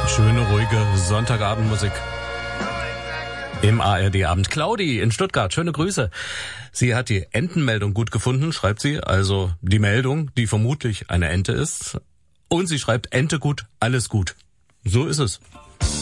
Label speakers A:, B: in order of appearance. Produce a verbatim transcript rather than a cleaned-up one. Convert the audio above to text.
A: Schöne, ruhige Sonntagabendmusik im A R D-Abend. Claudi in Stuttgart, schöne Grüße. Sie hat die Entenmeldung gut gefunden, schreibt sie, also die Meldung, die vermutlich eine Ente ist. Und sie schreibt, Ente gut, alles gut. So ist es.